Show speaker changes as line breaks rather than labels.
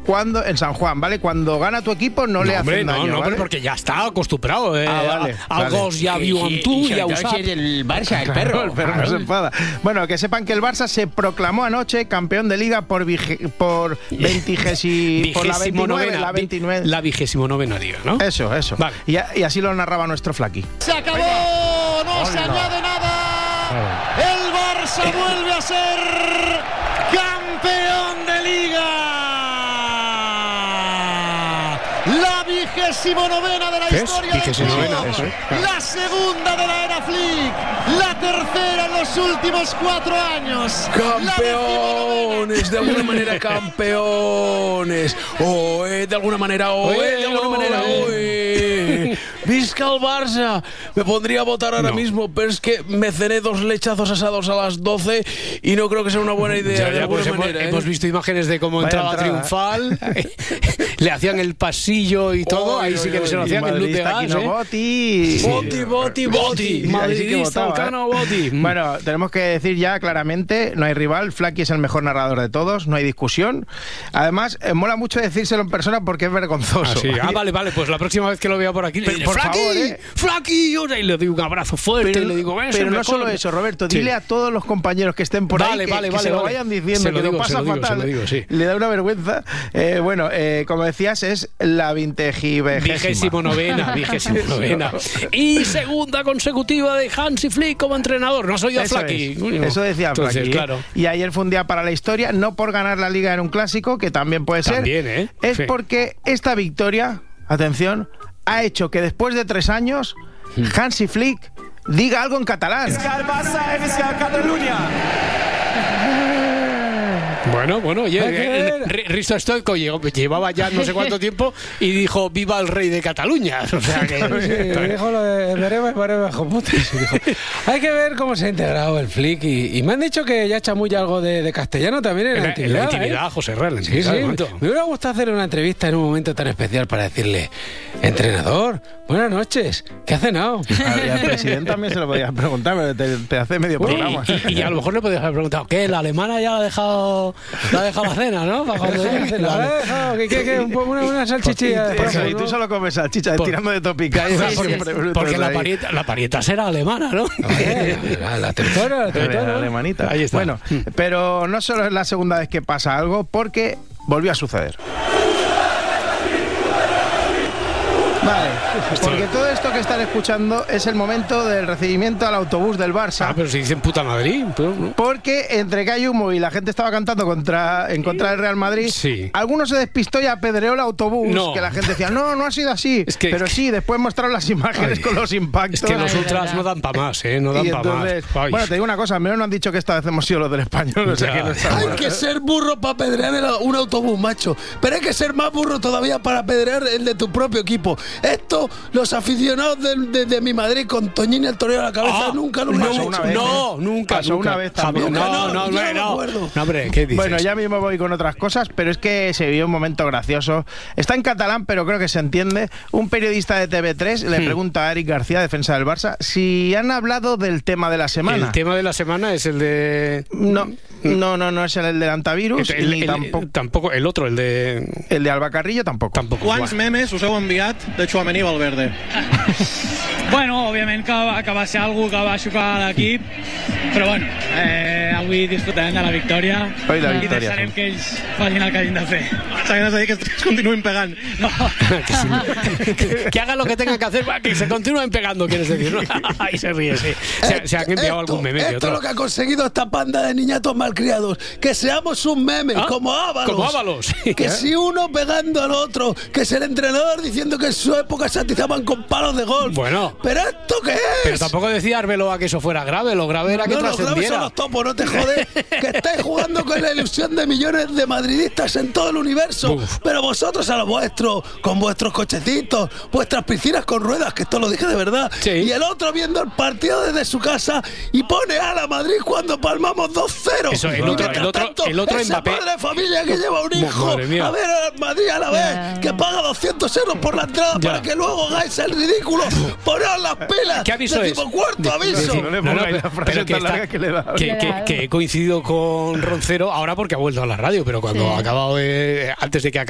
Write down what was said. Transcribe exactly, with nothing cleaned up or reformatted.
cuando en San Juan, ¿vale? Cuando gana tu equipo no, no le hacen
no,
daño,
no,
¿vale?
porque ya está acostumbrado. Eh,
ah, vale,
algo
vale.
ya vio en tú y a usar.
El Barça, el
Claro,
perro.
el perro no se enfada. Bueno, que sepan que el Barça se proclamó anoche campeón de Liga por vige, por veintigesi, por la veintinueve, la veintinueve.
La vigésimo novena Liga, ¿no?
Eso, eso.
Vale.
Y, y así lo narraba nuestro Flaqui.
Se acabó, no se añade nada. El Barça vuelve a ser campeón de Liga. La vigésimo novena de la
¿Ves?
historia
Vigésimo
del
novena,
club.
eso es.
La segunda de la era Flick. La tercera en los últimos cuatro años.
Campeones, de alguna manera campeones. Oh, eh, de alguna manera, oh, eh, de alguna manera, oh, eh. Visca el Barça. Me pondría a votar ahora
No.
mismo, pero es que me cené dos lechazos asados a las doce y no creo que sea una buena idea.
Ya,
de
ya,
alguna
pues hemos,
manera, ¿eh?
hemos visto imágenes de cómo
Vaya
entraba
entrada.
triunfal. Le hacían el pasillo y todo.
Oy,
ahí sí
oy,
que
oy,
se lo
y
hacían en luz de
Madridista
gas,
Kino
¿eh?
Botti.
Botti, Botti, Botti.
Ahí sí que
Madridista,
votaba,
Cano
¿eh?
Botti.
Bueno, tenemos que decir ya claramente, no hay rival, Flaqui es el mejor narrador de todos, no hay discusión. Además, eh, mola mucho decírselo en persona porque es vergonzoso.
Ah, sí. Ah, vale, vale, pues la próxima vez que lo vea por aquí, le
Pero,
diré,
por
¡Flaqui!
favor, ¿eh?
¡Flaqui! Y le doy un abrazo fuerte
Pero,
y le digo, ven,
pero
se
no
me
solo
corre.
eso, Roberto,
Sí.
dile a todos los compañeros que estén por
Vale,
ahí que,
vale,
que
vale,
se lo
vale.
vayan diciendo,
Se lo
que
digo,
lo
se
pasa
lo digo,
fatal.
se lo digo, sí.
Le da una vergüenza. Eh, bueno, eh, como decías, es la vintejivegésima.
Vigésimo novena, vigésimo novena. Y segunda consecutiva de Hansi Flick como entrenador. ¿No has oído a
Eso
Flaqui?
es, eso decía
Entonces,
Flaqui, ¿eh?
claro.
Y ayer fue un día para la historia, no por ganar la Liga en un clásico, que también puede ser.
También, ¿eh?
Es
Sí.
porque esta victoria, atención, ha hecho que después de tres años, Hansi Flick diga algo en catalán.
Bueno, bueno, oye,
Hay que
eh,
ver.
R- Risto Stoico llegó- llevaba ya no sé cuánto tiempo y dijo viva el rey de Cataluña. O sea que
Sí, dijo lo de veremos, veremos, jopotes. Dijo, hay que ver cómo se ha integrado el Flick y, y me han dicho que ya chamulla algo de, de castellano también en,
en
la
la, en
intimidad.
la intimidad,
¿eh?
José Real, en la
Sí, sí.
intimidad, de momento.
Me hubiera gustado hacer una entrevista en un momento tan especial para decirle, entrenador, buenas noches, ¿qué ha cenado?
Y al presidente también se lo podías preguntar, pero te, te hace medio programa.
Y, y- y a lo mejor le podías haber preguntado, ¿qué? ¿La alemana ya la ha dejado, la ha dejado la cena, no? Para cuando llegue a
¿La
cenar.
ha dejado? ¿Qué, qué, qué? Un po- Una, una salchichilla.
Y,
por
eso,
favor,
y tú
¿no?
solo comes salchicha,
Por-
tirando de topica.
Sí, sí,
Siempre brutos
porque la
ahí.
parieta, la parieta será alemana, ¿no?
Eh, La, la tercera, la
La
tercera.
alemanita.
Ahí está.
Bueno, pero no solo es la segunda vez que pasa algo, porque volvió a suceder. Vale, porque todo esto que están escuchando es el momento del recibimiento al autobús del Barça.
Ah, pero si dicen puta Madrid. Pero, ¿no?
Porque entre que hay humo y la gente estaba cantando contra, en contra del Real Madrid,
Sí.
alguno se despistó y apedreó el autobús,
No.
que la gente decía, no, no ha sido así.
Es que-
pero sí, después mostraron las imágenes
Ay,
con los impactos.
Es que los
Ay,
ultras
verdad.
no dan para más, ¿eh? No dan
Y
para
entonces,
más. Ay.
bueno, te digo una cosa, al menos no han dicho que esta vez hemos sido los del español, o sea
Ya.
que no está
Hay
mal.
que ser burro para apedrear el- un autobús, macho. Pero hay que ser más burro todavía para apedrear el de tu propio equipo. Esto, los aficionados de, de- de mi Madrid con Toñín y el torero a la cabeza,
Ah,
nunca lo han
pasó
hecho.
una vez,
no,
¿eh?
nunca.
Pasó
nunca.
una vez
Javier,
también.
No,
Nunca,
no,
no,
no,
yo no me
no.
acuerdo.
No, hombre, ¿qué dices?
Bueno, ya mismo voy con otras cosas, pero es que se vivió un momento gracioso. Está en catalán, pero creo que se entiende. Un periodista de T V tres le
Hmm.
pregunta a Eric García, defensa del Barça, si han hablado del tema de la semana.
El tema de la semana es el de...
No, no, no, no es el del antivirus,
el,
ni
el-
tampoco,
tampoco el otro, el de...
el de Alba Carrillo tampoco.
Tampoco.
Quants memes us heu enviat de Tchouaméni i Valverde?
Bueno, òbviament que, va- que va ser algú que va xocar a l'equip, però bueno, eh, avui disfrutarem de la victòria
Hoy la
i
victòria,
deixarem
sí.
que ells facin el que hagin de fer.
S'ha de dir que es continuïn pegant.
No.
que, sí. Que haga lo que tenga que hacer, que se continúen pegando, quieres decir, ¿no? Ahí se ríe, sí. Se, se han enviado
esto,
algún meme que
esto
otro.
es lo que ha conseguido esta panda de niñatos malcriados. Que seamos un meme,
¿Ah?
como Ábalos.
Como Ábalos.
Que si uno pegando al otro, que es el entrenador diciendo que en su época se atizaban con palos de golf.
Bueno.
¿Pero esto qué es?
Pero tampoco decía Arbeloa que eso fuera grave, lo grave era que
No, los graves son
trascendiera.
los topos, no te jodes. Que estáis jugando con la ilusión de millones de madridistas en todo el universo.
Uf.
Pero vosotros a lo vuestro, con vuestros cochecitos, vuestras piscinas con ruedas, que esto lo dije de verdad.
Sí.
Y el otro viendo el partido desde su casa y pone a la Madrid cuando palmamos dos cero.
Eso, el
Y
otro-
mientras
el otro-
tanto,
el otro
ese
Mbappé.
padre de familia que lleva un hijo
Madre mía.
a ver al Madrid a la vez,
Ya.
que paga doscientos euros por la entrada
Ya.
para que luego hagáis el ridículo. Poneos las pilas.
¿Qué aviso es?
Decimocuarto aviso.
No le
No, no,
pongáis la
pero-
frase
pero que,
tan
está-
larga que le da.
que, que- que he coincidido con Roncero ahora porque ha vuelto a la radio, pero cuando
Sí.
ha acabado de, antes de que